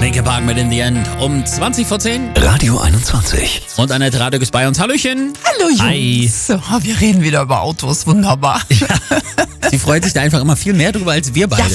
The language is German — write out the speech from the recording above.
Linkin Park mit In the End um 20 vor 10. Radio 21. Und Annette Radek ist bei uns. Hallöchen. Hallo Jungs. Hi. Oh, wir reden wieder über Autos, wunderbar. Sie freut sich da einfach immer viel mehr drüber als wir beide. Ja,